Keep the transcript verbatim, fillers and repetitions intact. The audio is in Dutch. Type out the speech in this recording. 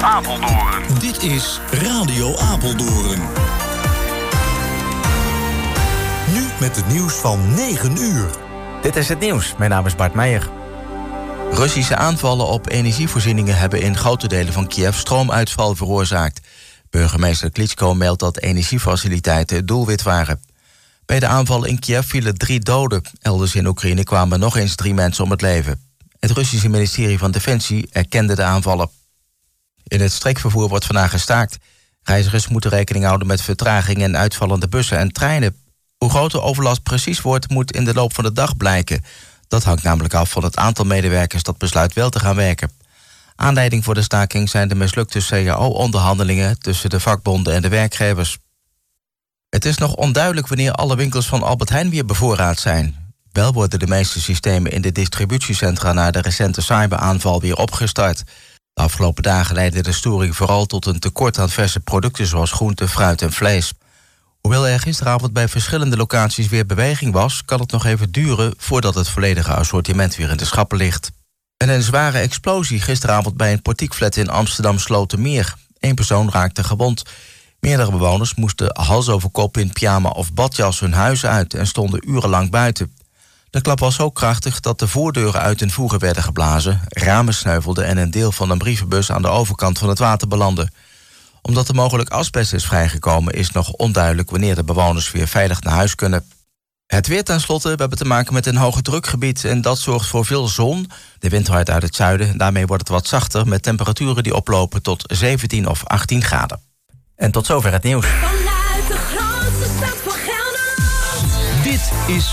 Apeldoorn. Dit is Radio Apeldoorn. Nu met het nieuws van negen uur. Dit is het nieuws. Mijn naam is Bart Meijer. Russische aanvallen op energievoorzieningen hebben in grote delen van Kiev stroomuitval veroorzaakt. Burgemeester Klitschko meldt dat energiefaciliteiten het doelwit waren. Bij de aanval in Kiev vielen drie doden. Elders in Oekraïne kwamen nog eens drie mensen om het leven. Het Russische ministerie van Defensie erkende de aanvallen. In het streekvervoer wordt vandaag gestaakt. Reizigers moeten rekening houden met vertraging en uitvallende bussen en treinen. Hoe groot de overlast precies wordt, moet in de loop van de dag blijken. Dat hangt namelijk af van het aantal medewerkers dat besluit wel te gaan werken. Aanleiding voor de staking zijn de mislukte C A O-onderhandelingen tussen de vakbonden en de werkgevers. Het is nog onduidelijk wanneer alle winkels van Albert Heijn weer bevoorraad zijn. Wel worden de meeste systemen in de distributiecentra na de recente cyberaanval weer opgestart. De afgelopen dagen leidde de storing vooral tot een tekort aan verse producten zoals groente, fruit en vlees. Hoewel er gisteravond bij verschillende locaties weer beweging was, kan het nog even duren voordat het volledige assortiment weer in de schappen ligt. En een zware explosie gisteravond bij een portiekflat in Amsterdam-Slotermeer. Eén persoon raakte gewond. Meerdere bewoners moesten hals over kop in pyjama of badjas hun huis uit en stonden urenlang buiten. De klap was zo krachtig dat de voordeuren uit hun voegen werden geblazen, ramen sneuvelden en een deel van een brievenbus aan de overkant van het water belandde. Omdat er mogelijk asbest is vrijgekomen, is nog onduidelijk wanneer de bewoners weer veilig naar huis kunnen. Het weer tenslotte, we hebben te maken met een hoge drukgebied en dat zorgt voor veel zon. De wind waait uit het zuiden, daarmee wordt het wat zachter met temperaturen die oplopen tot zeventien of achttien graden. En tot zover het nieuws. Vanuit de grootste stad van Gelderland. Dit is